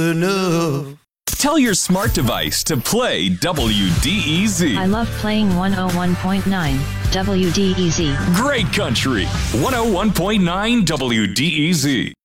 enough. Tell your smart device to play WDEZ. I love playing 101.9 WDEZ. Great country. 101.9 WDEZ.